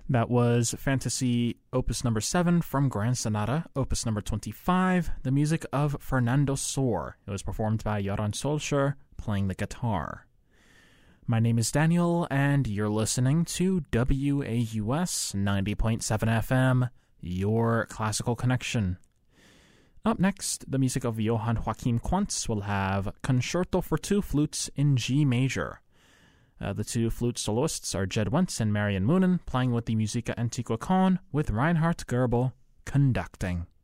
That was Fantasy Opus number 7 from Grand Sonata, Opus number 25, the music of Fernando Sor. It was performed by Göran Solskjaer, playing the guitar. My name is Daniel, and you're listening to WAUS 90.7 FM, your classical connection. Up next, the music of Johann Joachim Quantz will have Concerto for Two Flutes in G Major. The two flute soloists are Jed Wentz and Marian Moonen, playing with the Musica Antiqua Con, with Reinhard Goebel conducting.